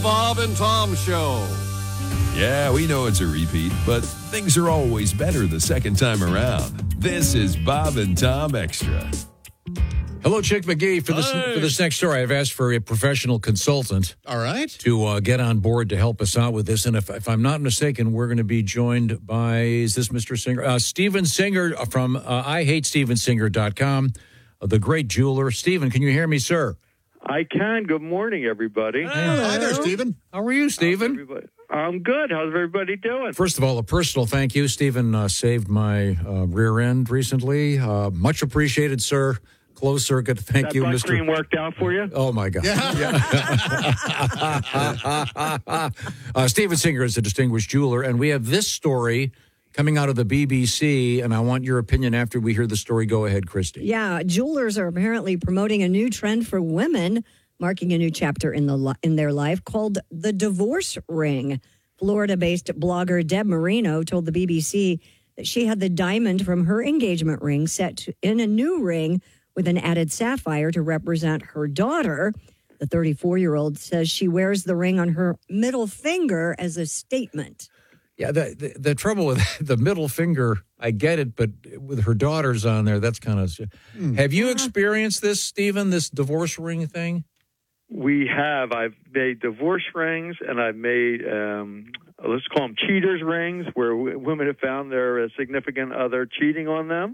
Bob and Tom Show. Yeah, we know it's a repeat, but things are always better the second time around. This is Bob and Tom Extra. Hello, Chick McGee. For this next story, I've asked for a professional consultant. All right. To get on board to help us out with this. And if I'm not mistaken, we're going to be joined by, is this Mr. Singer? Steven Singer from IHateStevenSinger.com, the great jeweler. Steven, can you hear me, sir? I can. Good morning, everybody. Hi there, Stephen. How are you, Steven? I'm good. How's everybody doing? First of all, a personal thank you. Steven saved my rear end recently. Much appreciated, sir. Closed circuit. Thank you, Mr. Cream worked out for you? Oh, my God. Yeah. Steven Singer is a distinguished jeweler, and we have this story coming out of the BBC, and I want your opinion after we hear the story. Go ahead, Christy. Yeah, jewelers are apparently promoting a new trend for women, marking a new chapter in their life called the divorce ring. Florida-based blogger Deb Marino told the BBC that she had the diamond from her engagement ring set in a new ring with an added sapphire to represent her daughter. The 34-year-old says she wears the ring on her middle finger as a statement. Yeah, the trouble with the middle finger, I get it, but with her daughters on there, that's kind of... Have you experienced this, Stephen, this divorce ring thing? We have. I've made divorce rings, and I've made, let's call them cheaters rings, where women have found their significant other cheating on them.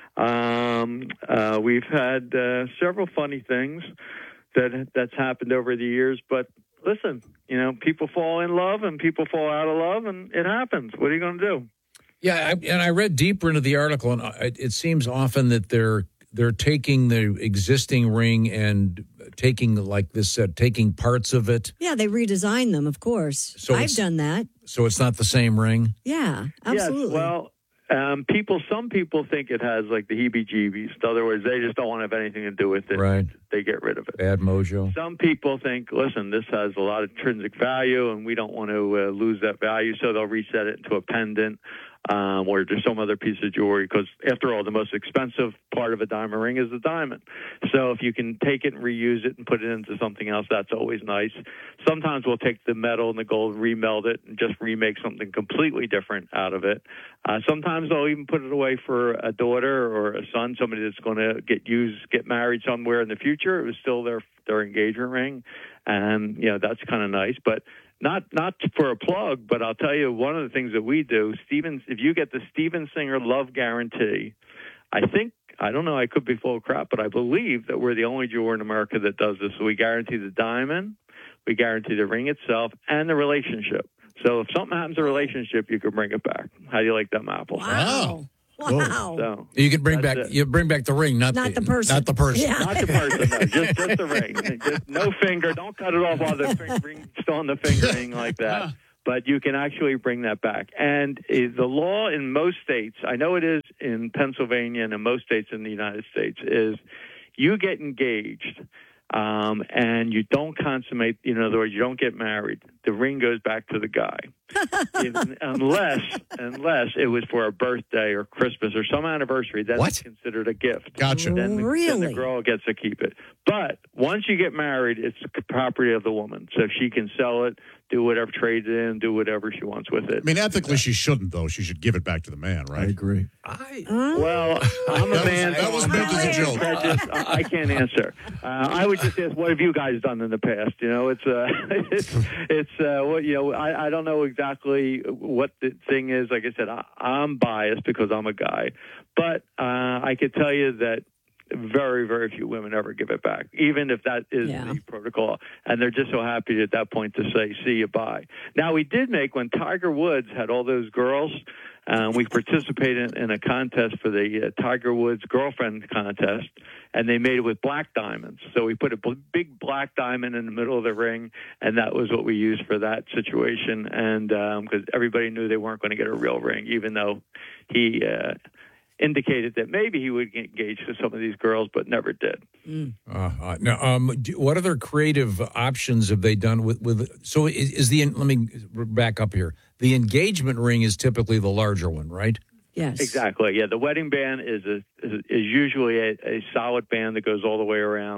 We've had several funny things that's happened over the years, but listen, people fall in love and people fall out of love, and it happens. What are you going to do? Yeah, and I read deeper into the article, and it seems often that they're taking the existing ring and taking parts of it. Yeah, they redesign them, of course. So I've done that. So it's not the same ring? Yeah, absolutely. Yes, well, some people think it has like the heebie-jeebies. In other words, they just don't want to have anything to do with it. Right. They get rid of it. Bad mojo. Some people think, listen, this has a lot of intrinsic value, and we don't want to lose that value, so they'll reset it into a pendant or just some other piece of jewelry, because after all, the most expensive part of a diamond ring is the diamond. So if you can take it and reuse it and put it into something else, that's always nice. Sometimes we'll take the metal and the gold, remeld it, and just remake something completely different out of it. Sometimes they'll even put it away for a daughter or a son, somebody that's going to get married somewhere in the future. It was still their engagement ring, and that's kind of nice. But not for a plug, but I'll tell you one of the things that we do, if you get the Steven Singer Love Guarantee, I don't know, I could be full of crap, but I believe that we're the only jeweler in America that does this. So we guarantee the diamond, we guarantee the ring itself, and the relationship. So if something happens to the relationship, you can bring it back. How do you like them apples? Wow. Wow. So, you can bring back the ring, not the person. Yeah. Not the person, no, just the ring. Just no finger. Don't cut it off while the ring's still on the finger, anything like that. But you can actually bring that back. And the law in most states, I know it is in Pennsylvania and in most states in the United States, is you get engaged and you don't consummate, in other words, you don't get married. The ring goes back to the guy. unless it was for a birthday or Christmas or some anniversary, that's considered a gift. Gotcha. Then the girl gets to keep it. But once you get married, it's the property of the woman. So she can sell it, do whatever, trade it in, do whatever she wants with it. I mean, ethically, she shouldn't, though. She should give it back to the man, right? I agree. Well, I'm a man. That was meant as a joke. I can't answer. I would just ask, what have you guys done in the past? I don't know exactly what the thing is. Like I said, I'm biased because I'm a guy, but I could tell you that very, very few women ever give it back, even if that is the protocol. And they're just so happy at that point to say, see you, bye. Now, we did make, when Tiger Woods had all those girls, we participated in a contest for the Tiger Woods girlfriend contest, and they made it with black diamonds. So we put a big black diamond in the middle of the ring, and that was what we used for that situation. And because everybody knew they weren't going to get a real ring, even though he indicated that maybe he would get engaged with some of these girls, but never did. Now, what other creative options have they done with? So let me back up here. The engagement ring is typically the larger one, right? Yes. Exactly. Yeah, the wedding band is usually a solid band that goes all the way around.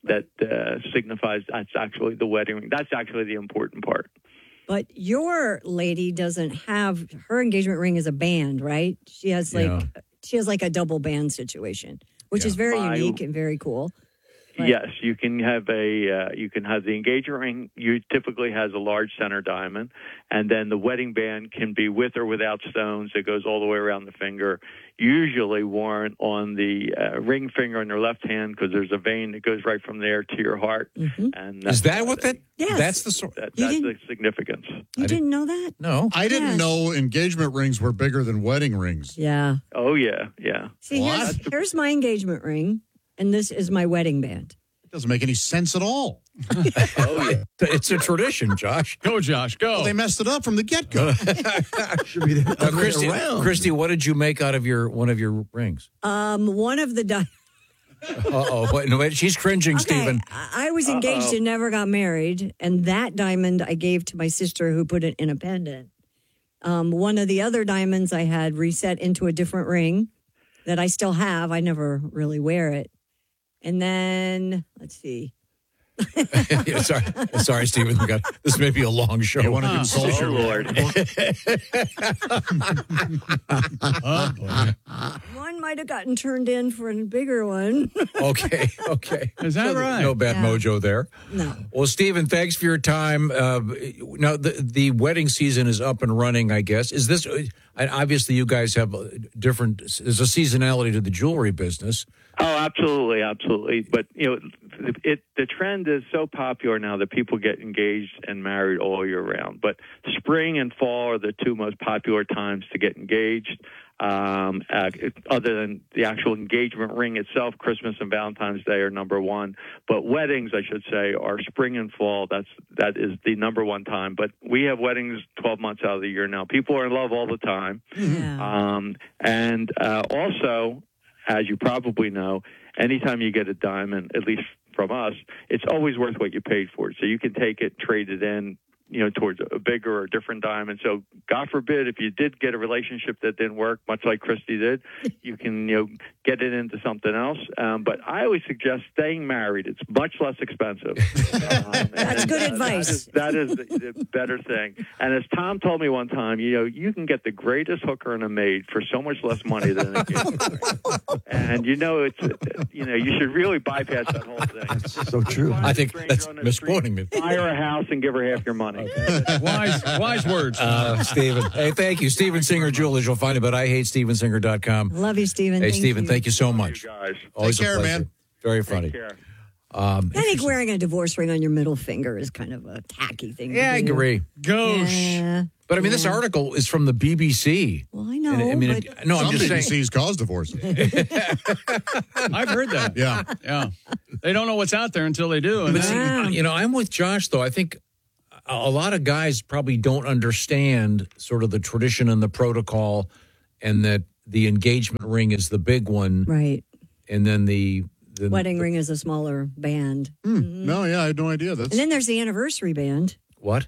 that signifies that's actually the wedding ring. That's actually the important part. But your lady doesn't have her engagement ring is a band, right? She has like a double band situation, which is very unique and very cool. But yes, you can have the engagement ring. You typically has a large center diamond, and then the wedding band can be with or without stones. It goes all the way around the finger. Usually worn on the ring finger on your left hand because there's a vein that goes right from there to your heart. Mm-hmm. And Is that what that? Yes. That's the sort. That's the significance. You didn't know that? No. I didn't know engagement rings were bigger than wedding rings. Yeah. Oh yeah. See, here's my engagement ring, and this is my wedding band. It doesn't make any sense at all. Oh yeah. It's a tradition, Josh. Go, Josh, go. Well, they messed it up from the get-go. Should be the other way around. Christy, what did you make out of one of your rings? One of the Wait, she's cringing, Stephen. I was engaged and never got married, and that diamond I gave to my sister who put it in a pendant. One of the other diamonds I had reset into a different ring that I still have. I never really wear it. And then, let's see. Sorry, Stephen. This may be a long show. You want to consult Oh your Lord. One might have gotten turned in for a bigger one. Okay. Is that right? No bad mojo there. No. Well, Stephen, thanks for your time. Now, the wedding season is up and running, I guess. Is this, obviously you guys have there's a seasonality to the jewelry business. Oh, absolutely. But, the trend is so popular now that people get engaged and married all year round. But spring and fall are the two most popular times to get engaged. Other than the actual engagement ring itself, Christmas and Valentine's Day are number one. But weddings, I should say, are spring and fall. That is the number one time. But we have weddings 12 months out of the year now. People are in love all the time. Yeah. Also, as you probably know, anytime you get a diamond, at least from us, it's always worth what you paid for it. So you can take it, trade it in, towards a bigger or different diamond. So God forbid, if you did get a relationship that didn't work, much like Christy did, you can, get it into something else. But I always suggest staying married. It's much less expensive. That's good advice. That is the better thing. And as Tom told me one time, you can get the greatest hooker and a maid for so much less money than an engagement ring. And you should really bypass that whole thing. So true. I think that's misquoting me. Buy her a house and give her half your money. Wise words. Stephen. Hey, thank you. Stephen Singer Jewelers. You'll find him at IHateStephenSinger.com. Love you, Stephen. Hey, Stephen, thank you so much. You guys. Always Take care, a pleasure. man. Very funny. Take care. I think wearing a divorce ring on your middle finger is kind of a tacky thing. Yeah, I to do. agree. Yeah. But I mean, this article is from the BBC. Well, I know. I'm Some just saying. BBCs cause divorces. I've heard that. Yeah. They don't know what's out there until they do. And But see, I'm with Josh, though. I think a lot of guys probably don't understand sort of the tradition and the protocol, and that the engagement ring is the big one, Right. and then the Wedding ring is a smaller band. No, I had no idea. And then there's the anniversary band. What?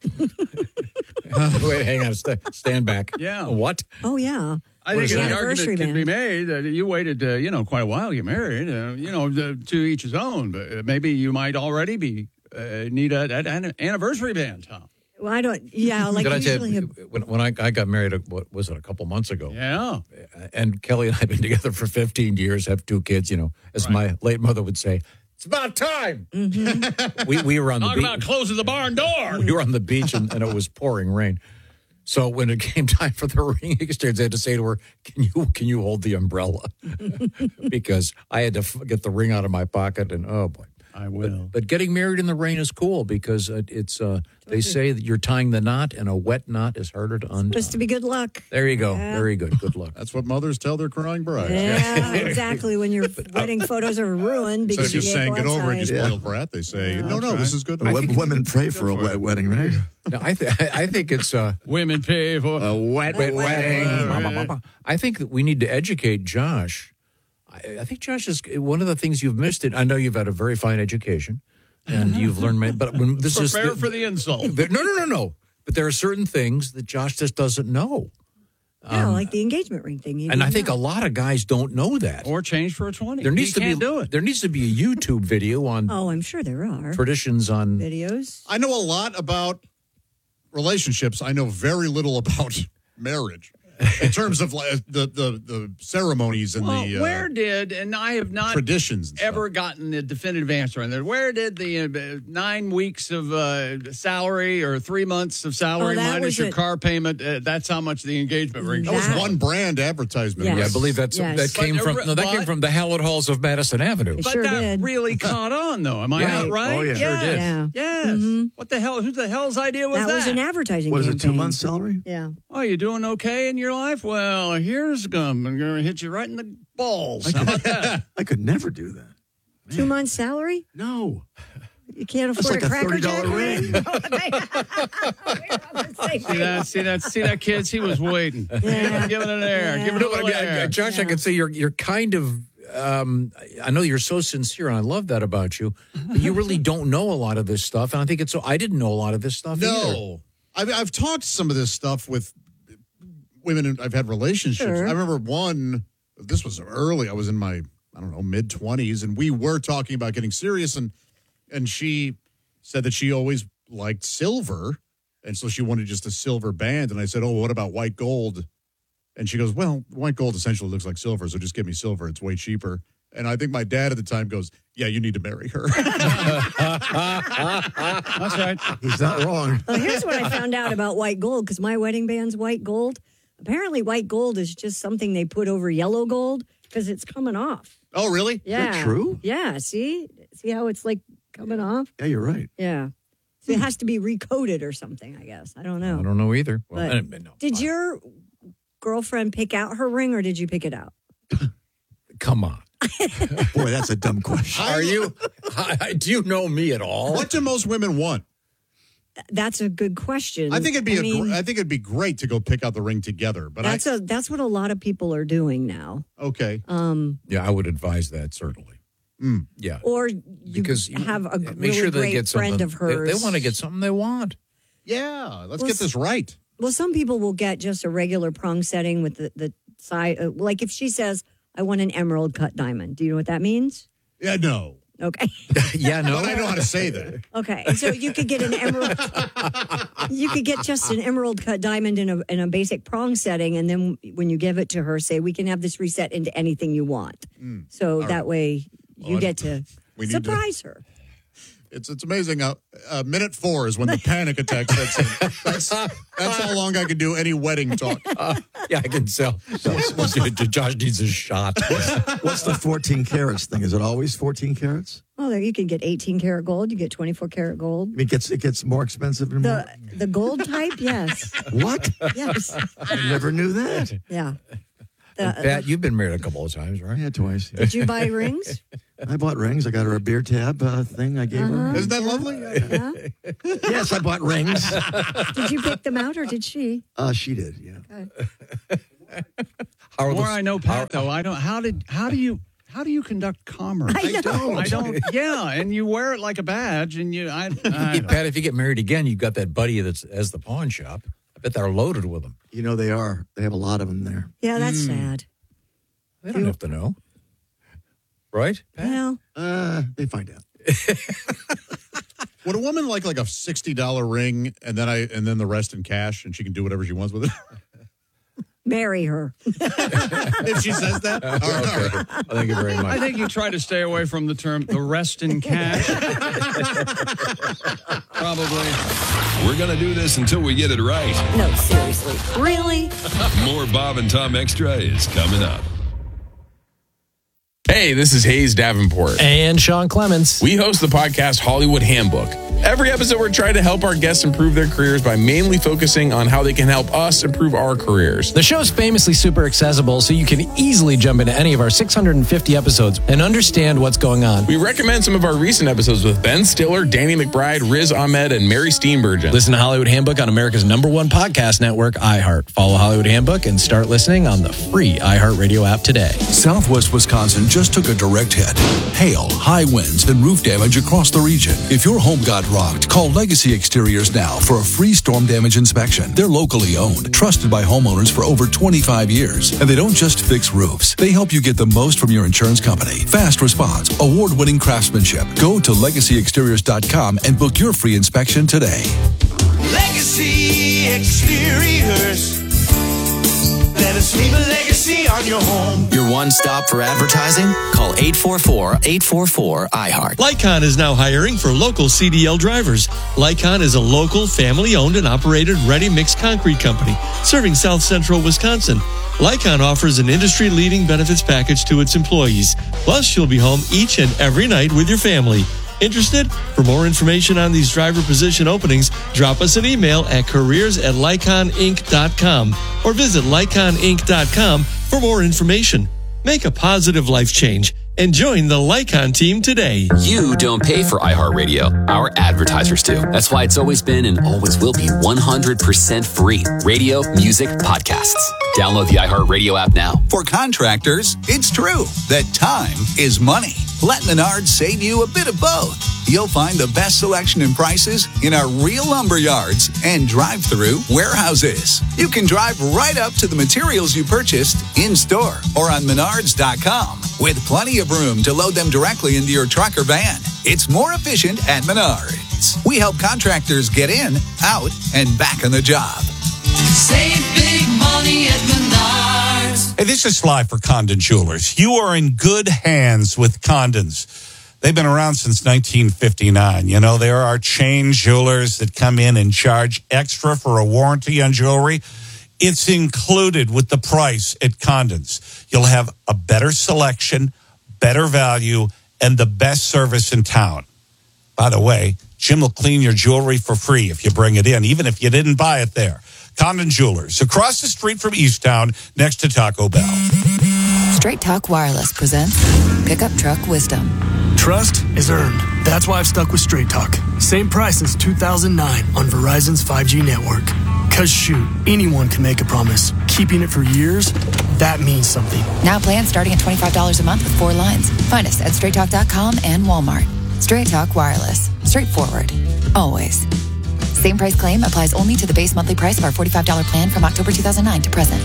Wait, hang on. Stand back. Yeah. What? Oh, yeah. I think the the anniversary argument can be band? made that you waited, quite a while to get married. To each his own. But maybe you might already be need an anniversary band, Tom. Well, I don't. Yeah, like Did I tell usually. you, when I got married, what was it, a couple months ago? Yeah. And Kelly and I have been together for 15 years, have 2 kids, as my late mother would say, it's about time. Mm-hmm. We were on the Talk beach. about closing the barn door. We were on the beach and it was pouring rain. So when it came time for the ring exchange, I had to say to her, "Can you hold the umbrella?" Because I had to get the ring out of my pocket, and oh boy. I will. But getting married in the rain is cool because it's they say that you're tying the knot, and a wet knot is harder to untie. Supposed to be good luck. There you go. Yeah. Very good. Good luck. That's what mothers tell their crying brides. Yeah, exactly. When your wedding photos are ruined So because just you saying, can't get go over it, you outside. spoiled brat. They say, no, this is good. Women pray for a wet wedding, right? No, I think it's Women pay for A wet wedding. I think that we need to educate Josh. I think Josh is one of the things you've missed. It. I know you've had a very fine education, and you've learned. But when this is prepare for the insult. No. But there are certain things that Josh just doesn't know. Yeah, like the engagement ring thing. You And I didn't think know. a lot of guys don't know that. Or change for a 20. There needs You to can't be do it. There needs to be a YouTube video on Oh, I'm sure there are traditions on. videos. I know a lot about relationships. I know very little about marriage in terms of like, the ceremonies and Well, the where did, and I have not traditions and ever stuff. gotten a definitive answer on that. Where did the 9 weeks of salary or 3 months of salary Oh, that minus was your it. car payment? That's how much the engagement ring. That was That- one brand advertisement. Yes. Yeah, I believe Yes. that came But- from that came but- from the hallowed halls of Madison Avenue. It But sure that did. really caught on, though. Am I Yeah. not right? Oh, yeah. Yes. Sure did. Yeah. Yes. Mhm. What the hell? Who the hell's idea was That that? was an advertising What is campaign. it, 2 months salary? Yeah. Oh, you doing okay in your life? Well, here's I'm going to hit you right in the balls. How about that? I could never do that. 2 months salary? No. You can't That's afford like a Cracker Jack $30 ring. See that, kids? He was waiting. Yeah. Giving it air. Yeah. Giving No, it but a I mean, air. Josh, I can say you're kind of. I know you're so sincere, and I love that about you. But you really don't know a lot of this stuff, and I think it's. I didn't know a lot of this stuff either. No, I've talked some of this stuff with women I've had relationships. Sure. I remember one. This was early. I was in my mid 20s, and we were talking about getting serious, and she said that she always liked silver, and so she wanted just a silver band. And I said, "Oh, what about white gold?" And she goes, "Well, white gold essentially looks like silver, so just give me silver. It's way cheaper." And I think my dad at the time goes, "Yeah, you need to marry her." That's right. He's not wrong. Well, here's what I found out about white gold, because my wedding band's white gold. Apparently, white gold is just something they put over yellow gold because it's coming off. Oh, really? Yeah. that true? Yeah. See how it's like coming off? Yeah, you're right. Yeah. So it has to be recoated or something, I guess. I don't know. I don't know either. But no. Did your girlfriend pick out her ring, or did you pick it out? Come on? Boy, that's a dumb question. Are you? Do you know me at all? What do most women want? That's a good question. I think it'd be mean, I think it'd be great to go pick out the ring together. But that's what a lot of people are doing now. okay. Yeah, I would advise that certainly. Yeah, Or you because have a make really sure they great get friend something. of hers. They want to get something they want. Yeah, let's Well, get this right. Well, some people will get just a regular prong setting with the side. Like if she says, "I want an emerald cut diamond," do you know what that means? Yeah, no. Okay. Yeah, no. But I know how to say that. Okay. And so you could get an emerald. You could get just an emerald cut diamond in a basic prong setting, and then when you give it to her, say, "We can have this reset into anything you want." So that way you get to we need to- surprise her. It's amazing. Minute 4 is when the panic attack sets in. That's how long I could do any wedding talk. Yeah, I can tell. Josh needs a shot. What's the 14 carats thing? Is it always 14 carats? Well, there you can get 18 karat gold. You get 24 karat gold. I mean, it gets more expensive and more. The gold type, yes, What? yes, I never knew that. yeah. Pat, you've been married a couple of times, right? Yeah, twice. Did you buy rings? I bought rings. I got her a beer tab thing I gave her. Isn't that lovely? Yeah. Yes, I bought rings. Did you pick them out, or did she? She did, yeah. How are The more the- I know Pat, though, I don't. How do you conduct commerce? I know. I don't. Yeah, and you wear it like a badge, and you. I Pat, if you get married again, you've got that buddy that's as the pawn shop. I bet they're loaded with them. You know they are. They have a lot of them there. Yeah, that's sad. They don't have to know, right? Pat? Well, They find out. Would a woman like a $60 ring and then the rest in cash, and she can do whatever she wants with it? marry her. If she says that, all right. Thank you very much. I think you try to stay away from the term "the rest in cash." Probably. We're going to do this until we get it right. No, seriously. Really? More Bob and Tom Extra is coming up. Hey, this is Hayes Davenport. And Sean Clements. We host the podcast Hollywood Handbook. Every episode, we're trying to help our guests improve their careers by mainly focusing on how they can help us improve our careers. The show's famously super accessible, so you can easily jump into any of our 650 episodes and understand what's going on. We recommend some of our recent episodes with Ben Stiller, Danny McBride, Riz Ahmed, and Mary Steenburgen. Listen to Hollywood Handbook on America's #1 podcast network, iHeart. Follow Hollywood Handbook and start listening on the free iHeartRadio app today. Southwest Wisconsin just took a direct hit. Hail, high winds, and roof damage across the region. If your home got not rocked, call Legacy Exteriors now for a free storm damage inspection. They're locally owned, trusted by homeowners for over 25 years. And they don't just fix roofs. They help you get the most from your insurance company. Fast response, award-winning craftsmanship. Go to LegacyExteriors.com and book your free inspection today. Legacy Exteriors. Let us leave a legacy on your home. Your one stop for advertising? Call 844-844-IHEART. Lycon is now hiring for local CDL drivers. Lycon is a local, family-owned and operated ready-mix concrete company serving South Central Wisconsin. Lycon offers an industry-leading benefits package to its employees. Plus, you'll be home each and every night with your family. Interested? For more information on these driver position openings, drop us an email at careers@lyconinc.com or visit lyconinc.com for more information. Make a positive life change and join the Lycon team today. You don't pay for iHeartRadio. Our advertisers do. That's why it's always been and always will be 100% free. Radio, music, podcasts. Download the iHeartRadio app now. For contractors, it's true that time is money. Let Menards save you a bit of both. You'll find the best selection and prices in our real lumber yards and drive-through warehouses. You can drive right up to the materials you purchased in-store or on Menards.com with plenty of room to load them directly into your truck or van. It's more efficient at Menards. We help contractors get in, out, and back on the job. Save big money at Menards. Hey, this is Sly for Condon Jewelers. You are in good hands with Condons. They've been around since 1959. You know, there are chain jewelers that come in and charge extra for a warranty on jewelry. It's included with the price at Condons. You'll have a better selection, better value, and the best service in town. By the way, Jim will clean your jewelry for free if you bring it in, even if you didn't buy it there. Condon Jewelers, across the street from Easttown, next to Taco Bell. Straight Talk Wireless presents Pickup Truck Wisdom. Trust is earned. That's why I've stuck with Straight Talk. Same price since 2009 on Verizon's 5G network. Because shoot, anyone can make a promise. Keeping it for years, that means something. Now plans starting at $25 a month with 4 lines. Find us at straighttalk.com and Walmart. Straight Talk Wireless. Straightforward. Always. Same price claim applies only to the base monthly price of our $45 plan from October 2009 to present.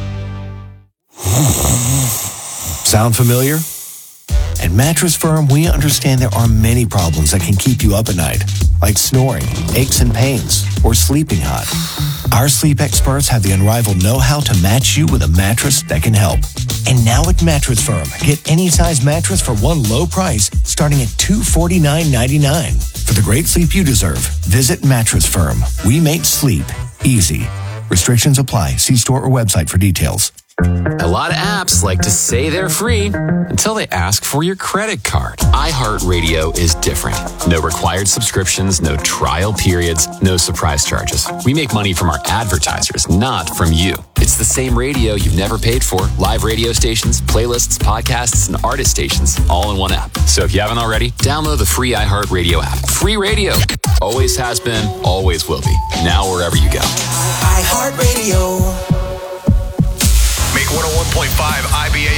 Sound familiar? At Mattress Firm, we understand there are many problems that can keep you up at night, like snoring, aches and pains, or sleeping hot. Our sleep experts have the unrivaled know-how to match you with a mattress that can help. And now at Mattress Firm, get any size mattress for one low price, starting at $249.99. For the great sleep you deserve, visit Mattress Firm. We make sleep easy. Restrictions apply. See store or website for details. A lot of apps like to say they're free until they ask for your credit card. iHeartRadio is different. No required subscriptions, no trial periods, no surprise charges. We make money from our advertisers, not from you. It's the same radio you've never paid for. Live radio stations, playlists, podcasts, and artist stations all in one app. So if you haven't already, download the free iHeartRadio app. Free radio. Always has been, always will be. Now wherever you go. iHeartRadio. Make 101.5 IBA